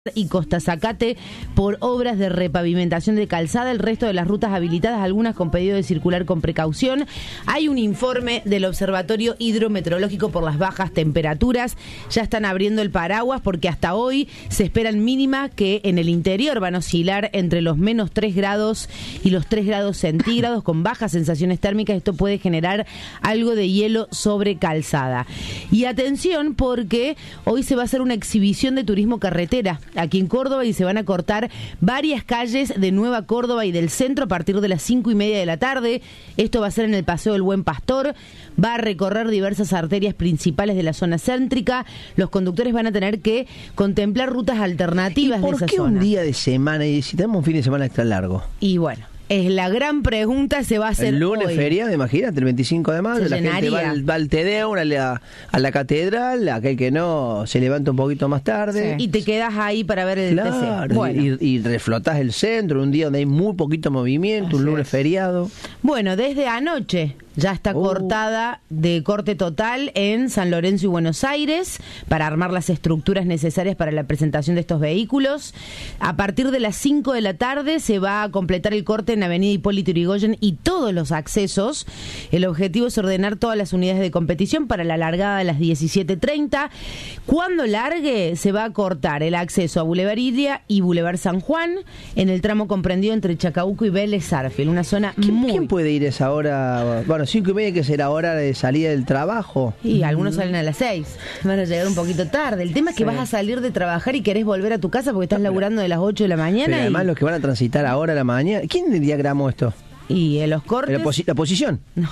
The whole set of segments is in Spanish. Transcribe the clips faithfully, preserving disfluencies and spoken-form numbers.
y Costa Zacate por obras de repavimentación de calzada, el resto de las rutas habilitadas, algunas con pedido de circular con precaución. Hay un informe del Observatorio Hidrometeorológico por las bajas temperaturas, ya están abriendo el paraguas porque hasta hoy se esperan mínimas que en el interior van a oscilar entre los menos tres grados y los tres grados centígrados con bajas sensaciones térmicas. Esto puede generar algo de hielo sobre calzada. Y atención porque hoy se va a hacer una exhibición de turismo carretera aquí en Córdoba y se van a cortar varias calles de Nueva Córdoba y del centro a partir de las cinco y media de la tarde. Esto va a ser en el Paseo del Buen Pastor, va a recorrer diversas arterias principales de la zona céntrica. Los conductores van a tener que contemplar rutas alternativas de esa zona. ¿Y por qué un día de semana y si tenemos un fin de semana extra largo? Y bueno, es la gran pregunta, se va a hacer el lunes hoy. Feriado, imagínate, el veinticinco de mayo, la gente va al, va al Te Deum, a la, a la catedral, aquel que no se levanta un poquito más tarde. Sí. Y te quedas ahí para ver el claro, T C. Bueno. y, y reflotás el centro, un día donde hay muy poquito movimiento, Así un lunes es. feriado. Bueno, desde anoche ya está uh. cortada de corte total en San Lorenzo y Buenos Aires para armar las estructuras necesarias para la presentación de estos vehículos. A partir de las cinco de la tarde se va a completar el corte en Avenida Hipólito Yrigoyen y todos los accesos. El objetivo es ordenar todas las unidades de competición para la largada a las diecisiete treinta. Cuando largue se va a cortar el acceso a Boulevard Ilia y Boulevard San Juan en el tramo comprendido entre Chacabuco y Vélez Sarsfield, una zona ¿Quién, muy... ¿Quién puede ir a esa hora? Bueno, cinco y media que será hora de salida del trabajo. Y mm. algunos salen a las seis. Van a llegar un poquito tarde. El tema es que sí. vas a salir de trabajar y querés volver a tu casa porque estás no, laburando de las ocho de la mañana. Pero y... además los que van a transitar ahora a la mañana. ¿Quién diagramó esto? Y en los cortes... ¿La, posi- la posición? No.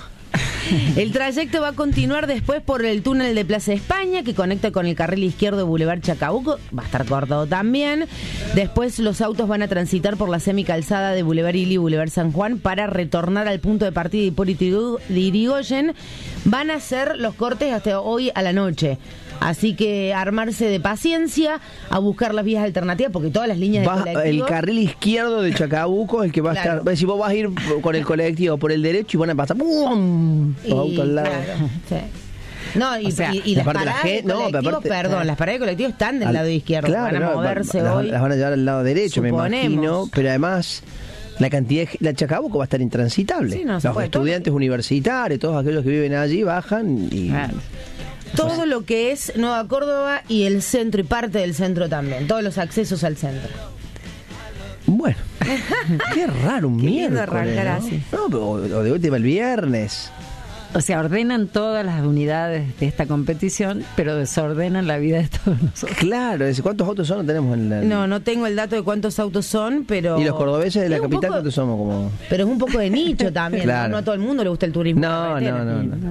El trayecto va a continuar después por el túnel de Plaza España que conecta con el carril izquierdo de Boulevard Chacabuco, va a estar cortado también. Después los autos van a transitar por la semicalzada de Boulevard Ilia y Boulevard San Juan para retornar al punto de partida de Hipólito Yrigoyen. Van a hacer los cortes hasta hoy a la noche. Así que armarse de paciencia, a buscar las vías alternativas, porque todas las líneas va, de colectivo... El carril izquierdo de Chacabuco es el que va claro. a estar... Si vos vas a ir con el colectivo por el derecho y van a pasar... ¡Bum! Los autos al lado. Claro, sí. No, y, o sea, y, y las paradas la gente, de colectivos, no, aparte, perdón, las paradas de colectivos están del al, lado izquierdo, claro, van a no, moverse va, hoy. Las, las van a llevar al lado derecho, suponemos. Me imagino, pero además... La cantidad de, la Chacabuco va a estar intransitable. Sí, no, los estudiantes todo. universitarios, todos aquellos que viven allí bajan y... Claro. Todo lo que es Nueva Córdoba y el centro y parte del centro también. Todos los accesos al centro. Bueno, qué raro un qué miércoles, arrancar ¿no? así. No, pero, o de última el viernes. O sea, ordenan todas las unidades de esta competición, pero desordenan la vida de todos nosotros. Claro, ¿cuántos autos son? No tenemos en la... No, no tengo el dato de cuántos autos son, pero... ¿Y los cordobeses de la capital poco... cuántos somos? Como... Pero es un poco de nicho también, claro. ¿no? No a todo el mundo le gusta el turismo. No, no, no, no.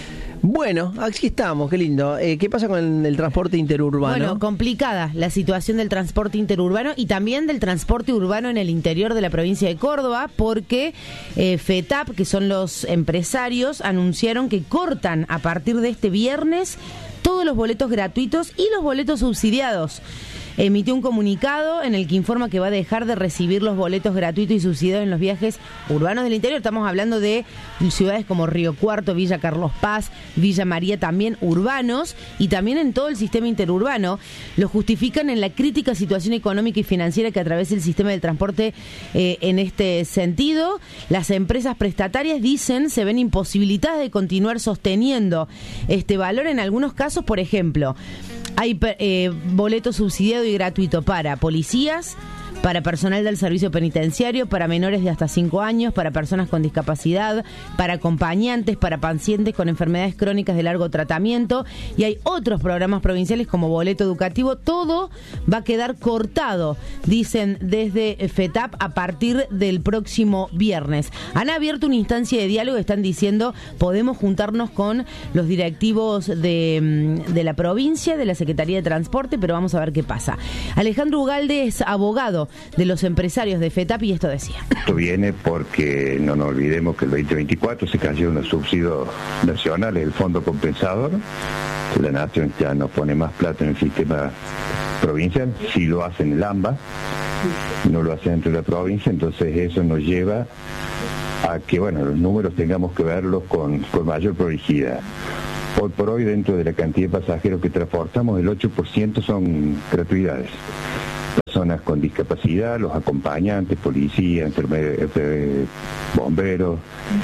Bueno, aquí estamos, qué lindo. Eh, ¿Qué pasa con el, el transporte interurbano? Bueno, complicada la situación del transporte interurbano y también del transporte urbano en el interior de la provincia de Córdoba, porque eh, FETAP, que son los empresarios, anunciaron que cortan a partir de este viernes todos los boletos gratuitos y los boletos subsidiados. Emitió un comunicado en el que informa que va a dejar de recibir los boletos gratuitos y subsidiados en los viajes urbanos del interior. Estamos hablando de ciudades como Río Cuarto, Villa Carlos Paz, Villa María, también urbanos, y también en todo el sistema interurbano. Lo justifican en la crítica situación económica y financiera que atraviesa el sistema del transporte eh, en este sentido. Las empresas prestatarias, dicen, se ven imposibilitadas de continuar sosteniendo este valor. En algunos casos, por ejemplo, hay eh, boletos subsidiados y gratuito para policías, para personal del servicio penitenciario, para menores de hasta cinco años, para personas con discapacidad, para acompañantes, para pacientes con enfermedades crónicas de largo tratamiento, y hay otros programas provinciales como boleto educativo. Todo va a quedar cortado, dicen desde FETAP, a partir del próximo viernes. Han abierto una instancia de diálogo, están diciendo, podemos juntarnos con los directivos de, de la provincia, de la Secretaría de Transporte, pero vamos a ver qué pasa. Alejandro Ugalde es abogado de los empresarios de FETAP y esto decía. Esto viene porque no nos olvidemos que el veinte veinticuatro se cayeron los subsidios nacionales, el fondo compensador. La nación ya no pone más plata en el sistema provincial, si lo hacen el AMBA, no lo hacen dentro de la provincia, entonces eso nos lleva a que, bueno, los números tengamos que verlos con, con mayor prolijidad. Hoy por hoy, dentro de la cantidad de pasajeros que transportamos, el ocho por ciento son gratuidades. personas con discapacidad, los acompañantes, policías, enfermeros, bomberos,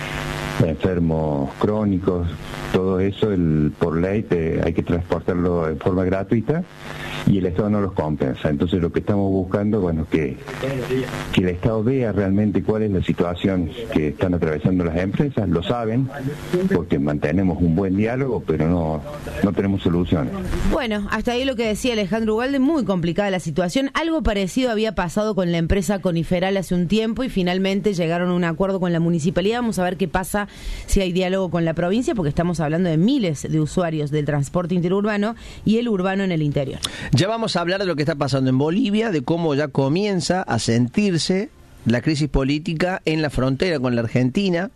enfermos crónicos, todo eso el, por ley te, hay que transportarlo en forma gratuita y el Estado no los compensa. Entonces lo que estamos buscando, bueno, que, que el Estado vea realmente cuál es la situación que están atravesando las empresas, lo saben, porque mantenemos un buen diálogo, pero no, no tenemos soluciones. Bueno, hasta ahí lo que decía Alejandro Ugalde, muy complicada la situación. Algo parecido había pasado con la empresa Coniferal hace un tiempo y finalmente llegaron a un acuerdo con la municipalidad. Vamos a ver qué pasa si hay diálogo con la provincia, porque estamos hablando de miles de usuarios del transporte interurbano y el urbano en el interior. Ya vamos a hablar de lo que está pasando en Bolivia, de cómo ya comienza a sentirse la crisis política en la frontera con la Argentina.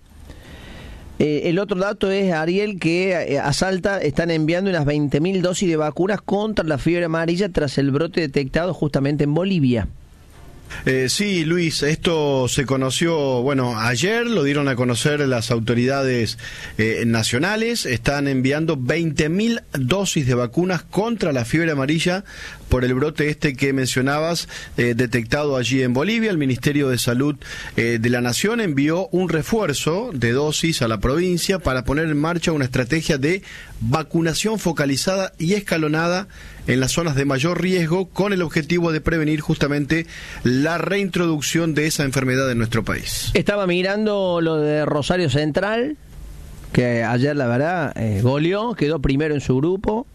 Eh, el otro dato es, Ariel, que eh, a Salta están enviando unas veinte mil dosis de vacunas contra la fiebre amarilla tras el brote detectado justamente en Bolivia. Eh, sí, Luis, esto se conoció, bueno, ayer lo dieron a conocer las autoridades eh, nacionales. Están enviando veinte mil dosis de vacunas contra la fiebre amarilla por el brote este que mencionabas, eh, detectado allí en Bolivia. El Ministerio de Salud eh, de la Nación envió un refuerzo de dosis a la provincia para poner en marcha una estrategia de vacunación focalizada y escalonada en las zonas de mayor riesgo, con el objetivo de prevenir justamente la reintroducción de esa enfermedad en nuestro país. Estaba mirando lo de Rosario Central, que ayer la verdad eh, goleó, quedó primero en su grupo.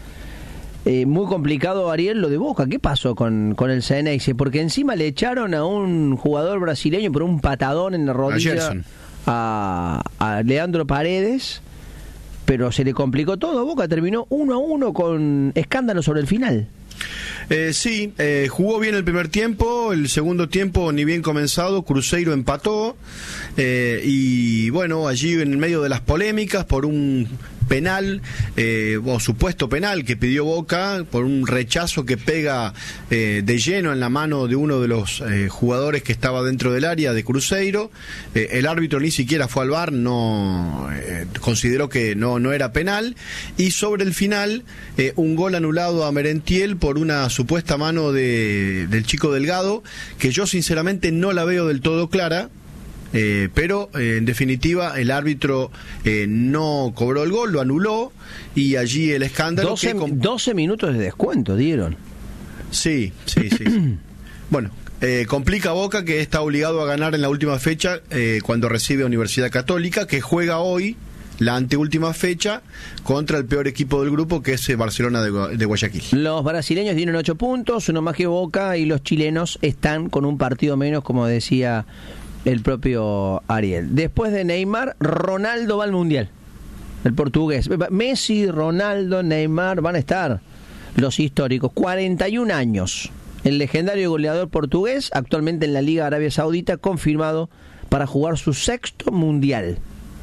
Eh, muy complicado, Ariel, lo de Boca. ¿Qué pasó con, con el Xeneize? Porque encima le echaron a un jugador brasileño por un patadón en la rodilla a, a Leandro Paredes, pero se le complicó todo. Boca terminó uno a uno con escándalo sobre el final. Eh, sí, eh, jugó bien el primer tiempo, el segundo tiempo ni bien comenzado, Cruzeiro empató, eh, y bueno, allí en el medio de las polémicas por un penal, eh, o supuesto penal que pidió Boca, por un rechazo que pega eh, de lleno en la mano de uno de los eh, jugadores que estaba dentro del área de Cruzeiro. Eh, el árbitro ni siquiera fue al V A R, no eh, consideró que no, no era penal, y sobre el final eh, un gol anulado a Merentiel por una supuesta mano de, del chico Delgado, que yo sinceramente no la veo del todo clara. Eh, pero eh, en definitiva el árbitro eh, no cobró el gol, lo anuló, y allí el escándalo. doce, que com- doce minutos de descuento dieron. Sí, sí, sí, sí. Bueno, eh, complica Boca, que está obligado a ganar en la última fecha eh, cuando recibe a Universidad Católica, que juega hoy la anteúltima fecha contra el peor equipo del grupo, que es Barcelona de, de Guayaquil. Los brasileños tienen ocho puntos, uno más que Boca, y los chilenos están con un partido menos, como decía el propio Ariel. Después de Neymar, Ronaldo va al Mundial, el portugués. Messi, Ronaldo, Neymar van a estar los históricos. cuarenta y un años. El legendario goleador portugués, actualmente en la Liga Arabia Saudita, confirmado para jugar su sexto Mundial.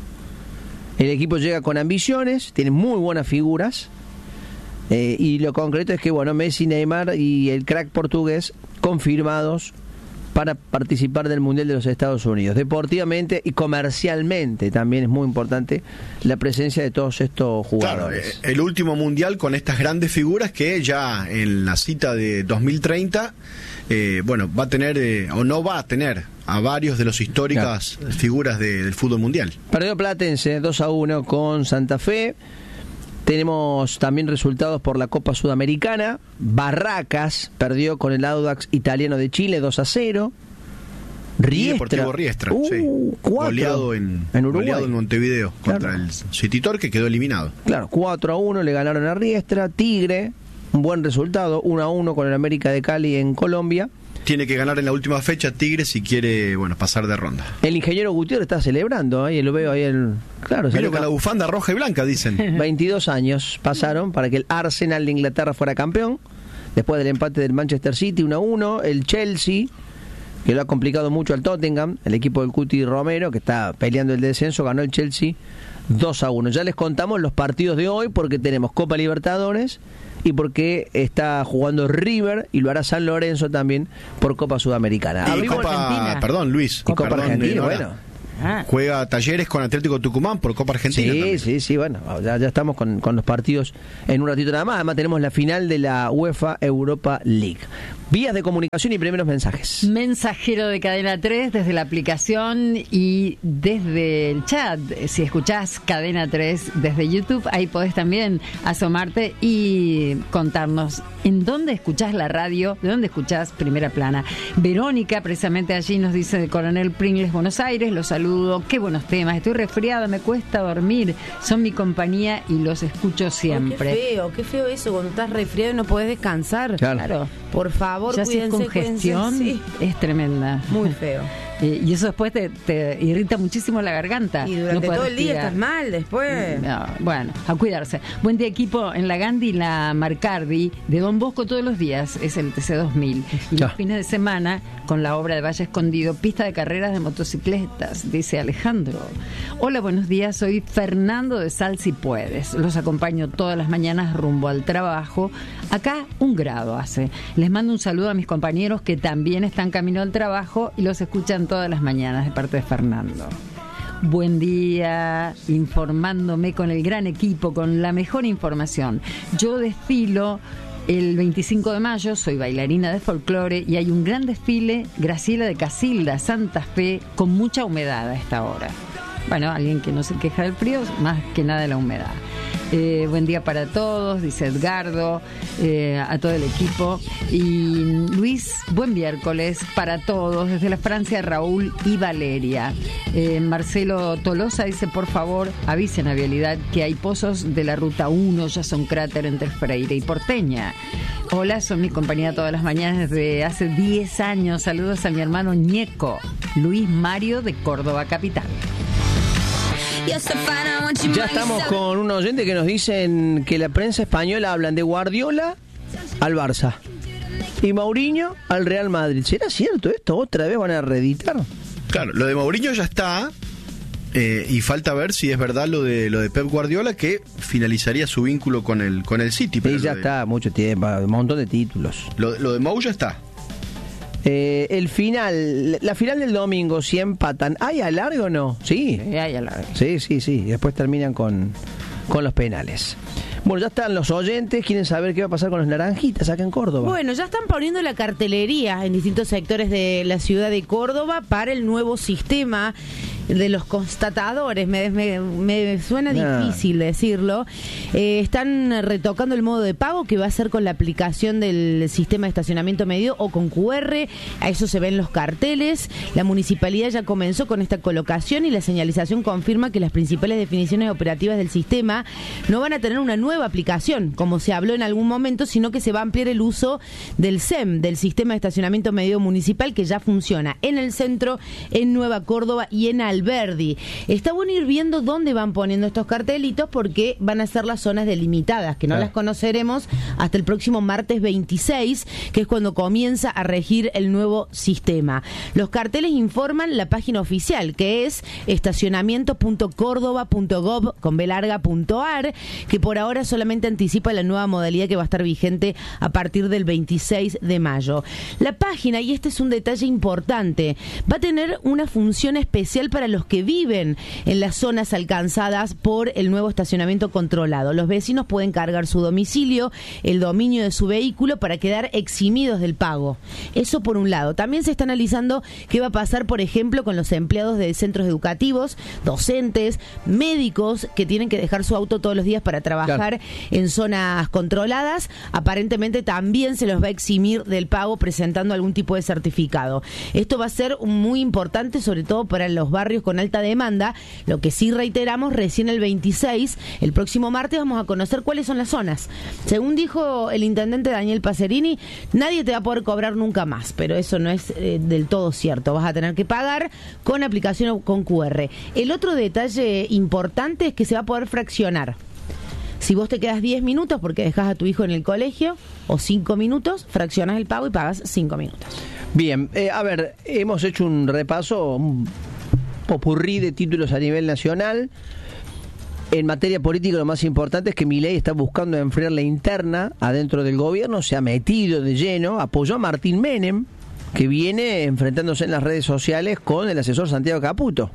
El equipo llega con ambiciones, tiene muy buenas figuras, eh, y lo concreto es que, bueno, Messi, Neymar y el crack portugués confirmados para participar del Mundial de los Estados Unidos. Deportivamente y comercialmente también es muy importante la presencia de todos estos jugadores. Claro, el último Mundial con estas grandes figuras que ya en la cita de dos mil treinta, eh, bueno, va a tener, eh, o no va a tener, a varios de los históricas claro. figuras de, del fútbol mundial. Perdió Platense dos a uno con Santa Fe. Tenemos también resultados por la Copa Sudamericana. Barracas perdió con el Audax italiano de Chile dos a cero. Riestra, Deportivo Riestra, uh, sí. Goleado en, en Uruguay, goleado en Montevideo, claro, contra el City Torque, que quedó eliminado. Claro, cuatro a uno le ganaron a Riestra. Tigre, un buen resultado, uno a uno con el América de Cali en Colombia. Tiene que ganar en la última fecha Tigre si quiere, bueno, pasar de ronda. El ingeniero Gutiérrez está celebrando, ahí lo veo ahí el, claro, pero con la bufanda roja y blanca, dicen. veintidós años pasaron para que el Arsenal de Inglaterra fuera campeón, después del empate del Manchester City uno a uno. El Chelsea, que lo ha complicado mucho al Tottenham, el equipo del Cuti Romero, que está peleando el descenso, ganó el Chelsea dos a uno. Ya les contamos los partidos de hoy porque tenemos Copa Libertadores y porque está jugando River y lo hará San Lorenzo también por Copa Sudamericana. Y Copa Argentina. Perdón, Luis. Y Copa perdón, Argentina, bueno. Ah. Juega Talleres con Atlético Tucumán por Copa Argentina. Sí, también. sí, sí, bueno, ya, ya estamos con, con los partidos en un ratito nada más. Además tenemos la final de la UEFA Europa League. Vías de comunicación y primeros mensajes. Mensajero de Cadena tres desde la aplicación y desde el chat. Si escuchás Cadena tres desde YouTube, ahí podés también asomarte y contarnos en dónde escuchás la radio, de dónde escuchás Primera Plana. Verónica, precisamente allí, nos dice de Coronel Pringles, Buenos Aires. Los saludo. Qué buenos temas. Estoy resfriada, me cuesta dormir. Son mi compañía y los escucho siempre. Oh, qué feo, qué feo eso, cuando estás resfriado y no podés descansar. Claro. Claro. Por favor, Ya si es cuídense, congestión, cuídense, sí. es tremenda. Muy feo. Eh, y eso después te, te irrita muchísimo la garganta. Y durante No podés todo el día respirar. estás mal después. No, bueno, a cuidarse. Buen día, equipo. En la Gandhi, la Marcardi, de Don Bosco todos los días, es el T C dos mil. Y Ya. los fines de semana, con la obra de Valle Escondido, pista de carreras de motocicletas, dice Alejandro. Hola, buenos días. Soy Fernando de Sal Si Puedes. Los acompaño todas las mañanas rumbo al trabajo. Acá un grado hace. Les mando un saludo a mis compañeros que también están camino al trabajo y los escuchan todas las mañanas de parte de Fernando. Buen día, informándome con el gran equipo, con la mejor información. Yo desfilo el veinticinco de mayo, soy bailarina de folclore y hay un gran desfile, Graciela de Casilda, Santa Fe, con mucha humedad a esta hora. Bueno, alguien que no se queja del frío, más que nada de la humedad. Eh, buen día para todos, dice Edgardo, eh, a todo el equipo. Y Luis, buen miércoles para todos, desde la Francia, Raúl y Valeria. Eh, Marcelo Tolosa dice, por favor, avisen a Vialidad que hay pozos de la ruta uno, ya son cráter entre Freire y Porteña. Hola, son mi compañía todas las mañanas desde hace diez años. Saludos a mi hermano Ñeco, Luis Mario de Córdoba Capital. Ya estamos con un oyente que nos dicen que la prensa española hablan de Guardiola al Barça y Mourinho al Real Madrid. ¿Será cierto esto? ¿Otra vez van a reeditar? Claro, lo de Mourinho ya está. Eh, y falta ver si es verdad lo de lo de Pep Guardiola, que finalizaría su vínculo con el con el City. Pero Sí, ya lo de, está, mucho tiempo, un montón de títulos. Lo, lo de Mou ya está. Eh, el final, la final del domingo, si empatan, ¿hay alargue o no? Sí, Eh, ay, a la- sí, sí, sí. Después terminan con, con los penales. Bueno, ya están los oyentes, quieren saber qué va a pasar con los naranjitas acá en Córdoba. Bueno, ya están poniendo la cartelería en distintos sectores de la ciudad de Córdoba para el nuevo sistema de los constatadores. Me, me, me suena Nah. difícil decirlo. Eh, están retocando el modo de pago que va a ser con la aplicación del sistema de estacionamiento medio o con Q R. A eso se ven los carteles. La municipalidad ya comenzó con esta colocación y la señalización confirma que las principales definiciones operativas del sistema no van a tener una nueva aplicación, como se habló en algún momento, sino que se va a ampliar el uso del S E M, del sistema de estacionamiento medio municipal, que ya funciona en el centro, en Nueva Córdoba y en Alberdi. Está bueno ir viendo dónde van poniendo estos cartelitos porque van a ser las zonas delimitadas, que no Claro. las conoceremos hasta el próximo martes veintiséis, que es cuando comienza a regir el nuevo sistema. Los carteles informan la página oficial, que es estacionamiento punto córdoba punto gov con b larga punto ar, que por ahora solamente anticipa la nueva modalidad que va a estar vigente a partir del veintiséis de mayo. La página, y este es un detalle importante, va a tener una función especial para los que viven en las zonas alcanzadas por el nuevo estacionamiento controlado. Los vecinos pueden cargar su domicilio, el dominio de su vehículo, para quedar eximidos del pago. Eso por un lado. También se está analizando qué va a pasar, por ejemplo, con los empleados de centros educativos, docentes, médicos que tienen que dejar su auto todos los días para trabajar Claro. en zonas controladas. Aparentemente también se los va a eximir del pago presentando algún tipo de certificado. Esto va a ser muy importante, sobre todo para los barrios con alta demanda. Lo que sí reiteramos, recién el veintiséis, el próximo martes, vamos a conocer cuáles son las zonas. Según dijo el intendente Daniel Pacerini, nadie te va a poder cobrar nunca más, pero eso no es eh, del todo cierto. Vas a tener que pagar con aplicación o con Q R. El otro detalle importante es que se va a poder fraccionar. Si vos te quedas diez minutos porque dejas a tu hijo en el colegio, o cinco minutos, fraccionas el pago y pagas cinco minutos. Bien, eh, a ver, hemos hecho un repaso, un popurrí de títulos a nivel nacional. En materia política lo más importante es que Milei está buscando enfriar la interna adentro del gobierno, se ha metido de lleno, apoyó a Martín Menem, que viene enfrentándose en las redes sociales con el asesor Santiago Caputo.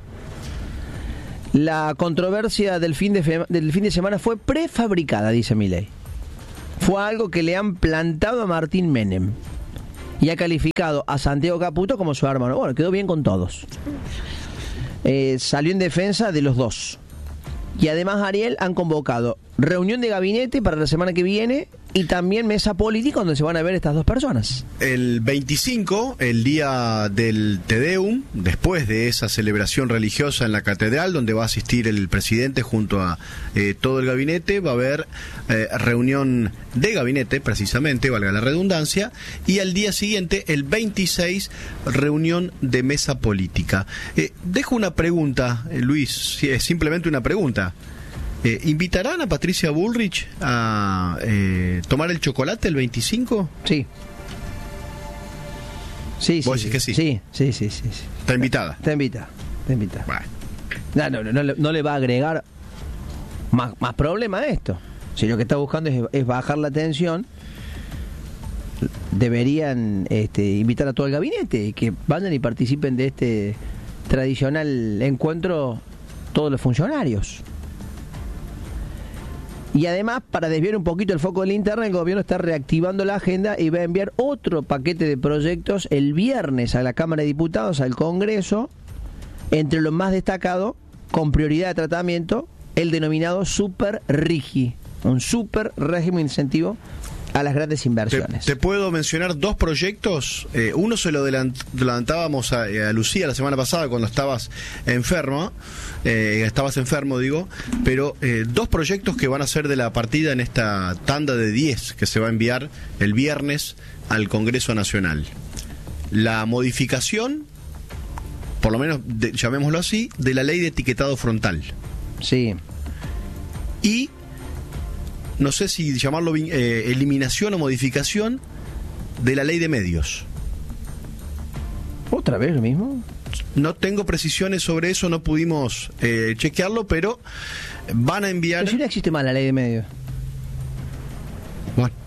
La controversia del fin de, fe- del fin de semana fue prefabricada, dice Milei. Fue algo que le han plantado a Martín Menem. y ha calificado a Santiago Caputo como su hermano. Bueno, quedó bien con todos. Eh, salió en defensa de los dos. Y además, Ariel, han convocado reunión de gabinete para la semana que viene y también mesa política donde se van a ver estas dos personas. El veinticinco, el día del Te Deum, después de esa celebración religiosa en la catedral, donde va a asistir el presidente junto a eh, todo el gabinete, va a haber eh, reunión de gabinete, precisamente, valga la redundancia, y al día siguiente, el veintiséis, reunión de mesa política. Eh, dejo una pregunta, eh, Luis, es simplemente una pregunta. Eh, ¿Invitarán a Patricia Bullrich a eh, tomar el chocolate el veinticinco? Sí. Sí, sí. ¿Vos decís que sí? Sí, sí, sí, sí, sí. ¿Está invitada? Está invitada, está invitada. Bueno. No, no, no, no, no le va a agregar más, más problema a esto. Si lo que está buscando es, es bajar la tensión, deberían este, invitar a todo el gabinete y que vayan y participen de este tradicional encuentro todos los funcionarios. Y además, para desviar un poquito el foco de la interna, el gobierno está reactivando la agenda y va a enviar otro paquete de proyectos el viernes a la Cámara de Diputados, al Congreso, entre los más destacados, con prioridad de tratamiento, el denominado Super Rigi, un super régimen de incentivo a las grandes inversiones. Te, te puedo mencionar dos proyectos. Eh, uno se lo adelant, adelantábamos a, a Lucía la semana pasada cuando estabas enfermo, eh, estabas enfermo digo, pero eh, dos proyectos que van a ser de la partida en esta tanda de diez que se va a enviar el viernes al Congreso Nacional. La modificación, por lo menos de, llamémoslo así, de la ley de etiquetado frontal. Sí. Y no sé si llamarlo eh, eliminación o modificación de la ley de medios. ¿Otra vez lo mismo? No tengo precisiones sobre eso, no pudimos eh, chequearlo, pero van a enviar... Pero si no existe más la ley de medios. Bueno.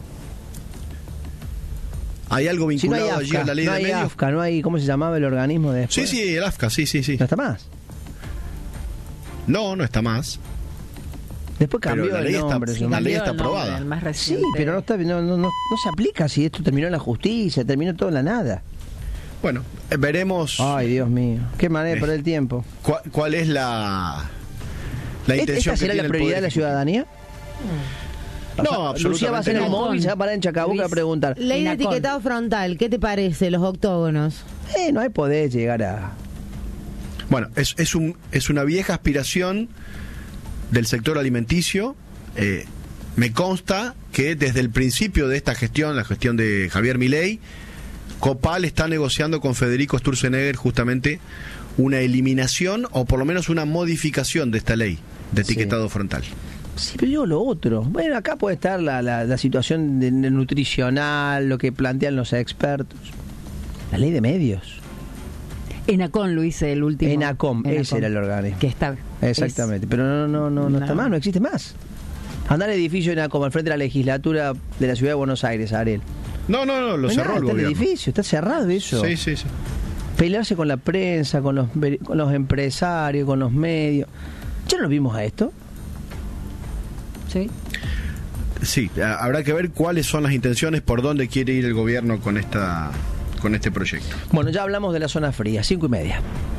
¿Hay algo vinculado si no hay allí a la ley no de hay medios? AFCA, no hay, ¿cómo se llamaba el organismo de después? Sí, sí, el AFCA, sí, sí, sí. ¿No está más? No, no está más. Después cambió pero la ley el nombre. Está, sí, la ley está nombre, aprobada. el más sí, reciente. pero no, está, no, no, no, no se aplica si esto terminó en la justicia, terminó todo en la nada. Bueno, eh, veremos... Ay, Dios mío, qué manera de Eh, perder el tiempo. ¿Cuál, cuál es la, la intención ¿Esta será que la tiene el prioridad de Poder la ciudadanía? No, O sea, absolutamente Lucía va a hacer el no. móvil, se va a parar en Chacabuco a preguntar. Ley de Enacón. etiquetado frontal, ¿qué te parece? Los octógonos. Eh, no hay poder llegar a... Bueno, es, es, un, es una vieja aspiración del sector alimenticio. Eh, me consta que desde el principio de esta gestión, la gestión de Javier Milei, Copal está negociando con Federico Sturzenegger justamente una eliminación o por lo menos una modificación de esta ley de etiquetado Sí. frontal. Sí, pero digo lo otro. Bueno, acá puede estar la, la, la situación de, de nutricional, lo que plantean los expertos. La ley de medios. Enacom, Luis, el último. Enacom, ese era el organismo. Que está. Exactamente, pero no, no, no, no, No. está más, no existe más. Anda al edificio Enacom, al frente de la legislatura de la ciudad de Buenos Aires, Ariel. No, no, no, lo No hay cerró nada, el está el gobierno. edificio, está cerrado eso. Sí, sí, sí. Pelearse con la prensa, con los, con los empresarios, con los medios. ¿Ya no lo vimos a esto? Sí. Sí, a- habrá que ver cuáles son las intenciones, por dónde quiere ir el gobierno con esta con este proyecto. Bueno, ya hablamos de la zona fría, cinco y media.